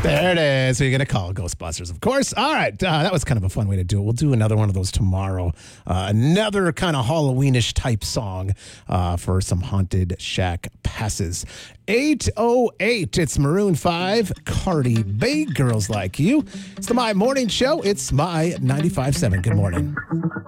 There it is. So you're going to call Ghostbusters, of course. All right. That was kind of a fun way to do it. We'll do another one of those tomorrow. Another kind of Halloweenish type song for some Haunted Shack passes. 8:08. It's Maroon 5, Cardi B, Girls Like You. It's the My Morning Show. It's My 95.7. Good morning.